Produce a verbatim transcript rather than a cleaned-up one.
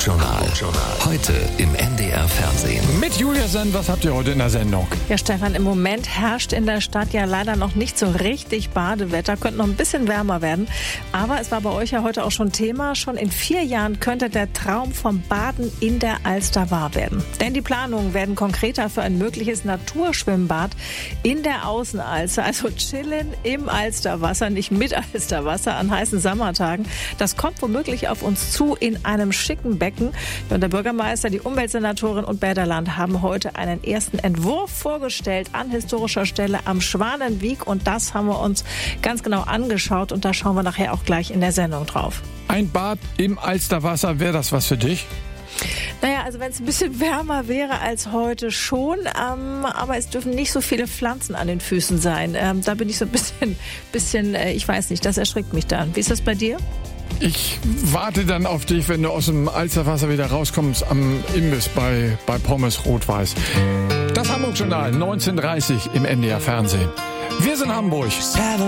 Hamburg-Journal. Heute im N D R-Fernsehen. Mit Julia Sand, was habt ihr heute in der Sendung? Ja, Stefan, im Moment herrscht in der Stadt ja leider noch nicht so richtig Badewetter. Könnte noch ein bisschen wärmer werden. Aber es war bei euch ja heute auch schon Thema. Schon in vier Jahren könnte der Traum vom Baden in der Alster wahr werden. Denn die Planungen werden konkreter für ein mögliches Naturschwimmbad in der Außenalster. Also chillen im Alsterwasser, nicht mit Alsterwasser an heißen Sommertagen. Das kommt womöglich auf uns zu in einem schicken Becken. Und der Bürgermeister, die Umweltsenatorin und Bäderland haben heute einen ersten Entwurf vorgestellt an historischer Stelle am Schwanenwieg. Und das haben wir uns ganz genau angeschaut. Und da schauen wir nachher auch gleich in der Sendung drauf. Ein Bad im Alsterwasser, wäre das was für dich? Naja, also wenn es ein bisschen wärmer wäre als heute schon, ähm, aber es dürfen nicht so viele Pflanzen an den Füßen sein. Ähm, da bin ich so ein bisschen, bisschen äh, ich weiß nicht, das erschrickt mich dann. Wie ist das bei dir? Ich warte dann auf dich, wenn du aus dem Alsterwasser wieder rauskommst am Imbiss bei, bei Pommes Rot-Weiß. Das Hamburg-Journal neunzehn Uhr dreißig im N D R-Fernsehen. Wir sind Hamburg.